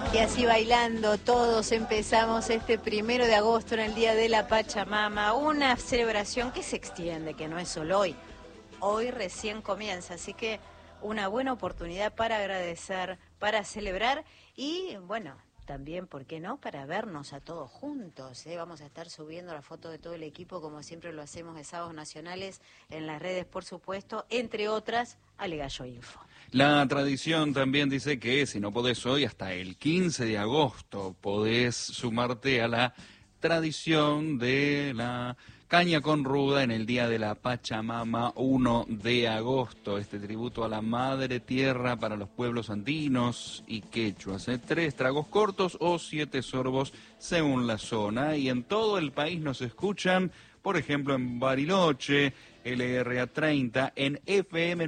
Y así bailando todos empezamos este 1 de agosto en el Día de la Pachamama, una celebración que se extiende, que no es solo hoy. Hoy recién comienza, así que una buena oportunidad para agradecer, para celebrar y, bueno, también, ¿por qué no?, para vernos a todos juntos, ¿eh? Vamos a estar subiendo la foto de todo el equipo, como siempre lo hacemos de Sábados Nacionales, en las redes, por supuesto, entre otras, Ale Gallo Info. La tradición también dice que si no podés hoy, hasta el 15 de agosto podés sumarte a la tradición de la caña con ruda en el Día de la Pachamama, 1 de agosto. Este tributo a la Madre Tierra para los pueblos andinos y quechuas. 3 tragos cortos o 7 sorbos según la zona. Y en todo el país nos escuchan, por ejemplo, en Bariloche, LRA 30, en FM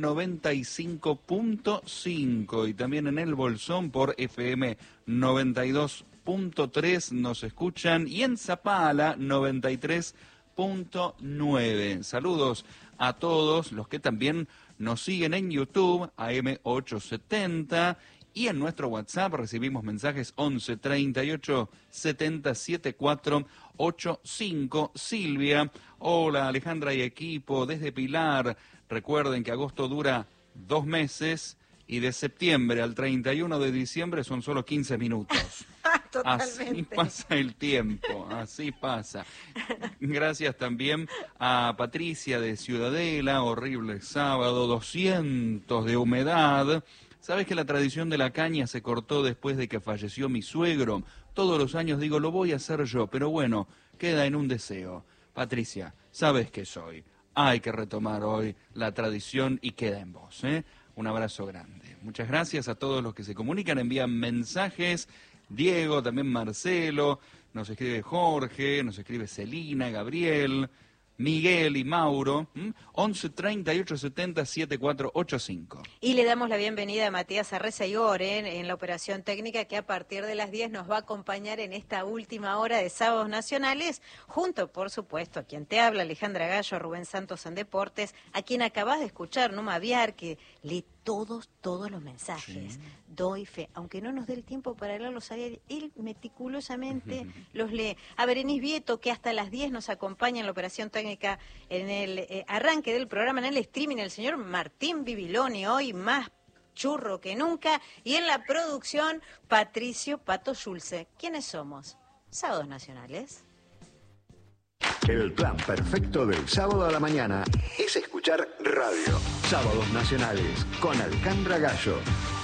95.5 y también en El Bolsón por FM 92.3 nos escuchan y en Zapala 93.9. Saludos a todos los que también nos siguen en YouTube, AM870, y en nuestro WhatsApp recibimos mensajes 11 38 70 74 85. Silvia, hola Alejandra y equipo, desde Pilar. Recuerden que agosto dura 2 meses y de septiembre al 31 de diciembre son solo 15 minutos. Totalmente. Así pasa el tiempo, así pasa. Gracias también a Patricia de Ciudadela, horrible sábado, 200 de humedad. ¿Sabes que la tradición de la caña se cortó después de que falleció mi suegro? Todos los años digo, lo voy a hacer yo, pero bueno, queda en un deseo. Patricia, sabes que soy. Hay que retomar hoy la tradición y queda en vos, ¿eh? Un abrazo grande. Muchas gracias a todos los que se comunican, envían mensajes. Diego, también Marcelo, nos escribe Jorge, nos escribe Celina, Gabriel, Miguel y Mauro, 11 38 70 7485. Y le damos la bienvenida a Matías Arreza-Igor en la operación técnica, que a partir de las 10 nos va a acompañar en esta última hora de Sábados Nacionales, junto, por supuesto, a quien te habla, Alejandra Gallo, a Rubén Santos en Deportes, a quien acabas de escuchar, Numa Aviar, que lee todos los mensajes. Sí. Doy fe, aunque no nos dé el tiempo para leerlos a él meticulosamente los lee. A Berenice Vieto, que hasta las 10 nos acompaña en la operación técnica en el arranque del programa, en el streaming, el señor Martín Bibiloni, hoy más churro que nunca, y en la producción, Patricio Pato Schulze. ¿Quiénes somos? Sábados Nacionales. El plan perfecto del sábado a la mañana es escuchar radio. Sábados Nacionales con Alejandra Gallo.